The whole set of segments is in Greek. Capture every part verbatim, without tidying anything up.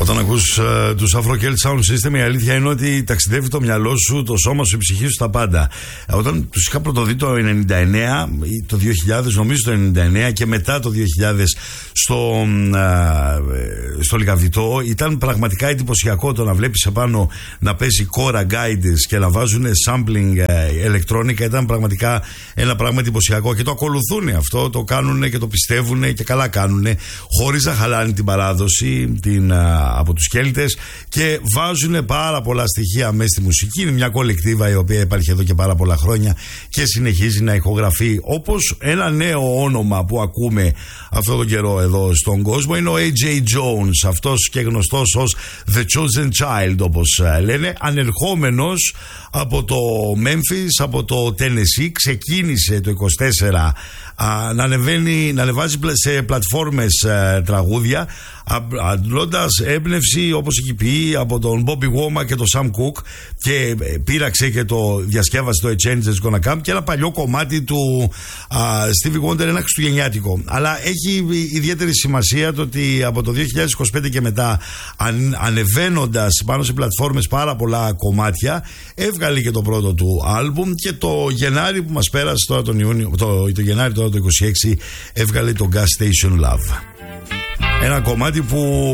Όταν ακούς uh, τους Afro Celt Sound System, η αλήθεια είναι ότι ταξιδεύει το μυαλό σου, το σώμα σου, η ψυχή σου, τα πάντα. Όταν τους είχα πρωτοδεί το ενενήντα εννέα ή το δύο χιλιάδες, νομίζω το ενενήντα εννέα, και μετά το δύο χιλιάδες στο, uh, στο Λικαβητό, ήταν πραγματικά εντυπωσιακό το να βλέπεις επάνω να παίζει Cora Guides και να βάζουν sampling ηλεκτρόνικα. Ήταν πραγματικά ένα πράγμα εντυπωσιακό και το ακολουθούν αυτό, το κάνουν και το πιστεύουν και καλά κάνουν, χωρίς να χαλάνε την παράδοση την, α, από τους Κέλτες, και βάζουν πάρα πολλά στοιχεία μέσα στη μουσική. Είναι μια κολεκτίβα η οποία υπάρχει εδώ και πάρα πολλά χρόνια και συνεχίζει να ηχογραφεί. Όπως ένα νέο όνομα που ακούμε αυτόν τον καιρό εδώ στον κόσμο είναι ο έι τζέι Jones, αυτός και γνωστός ως The Chosen Child, όπως λένε, ανερχόμενος από το Memphis, από το Tennessee. Ξεκίνησε το είκοσι τέσσερα α, να, ανεβαίνει, να ανεβάζει σε πλατφόρμες α, τραγούδια, αντλώντας έμπνευση, όπως έχει πει, από τον Bobby Womack και τον Sam Cooke, και πήραξε και το διασκεύασε το A Change That's Gonna Come, και ένα παλιό κομμάτι του α, Stevie Wonder, ένα χριστουγεννιάτικο. Αλλά έχει ιδιαίτερη σημασία το ότι από το δύο χιλιάδες είκοσι πέντε και μετά, αν, ανεβαίνοντας πάνω σε πλατφόρμες πάρα πολλά κομμάτια, έβγαλε και το πρώτο του άλμπουμ, και το Γενάρη που μας πέρασε τώρα τον Ιούνιο, το, το Γενάρη τώρα το είκοσι έξι, έβγαλε το Gas Station Love. Ένα κομμάτι που...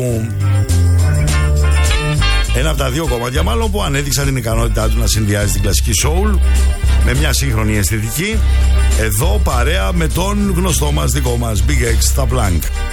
Ένα από τα δύο κομμάτια μάλλον που ανέδειξαν την ικανότητά του να συνδυάζει την κλασική soul με μια σύγχρονη αισθητική. Εδώ παρέα με τον γνωστό μας δικό μας Big X στα Plank.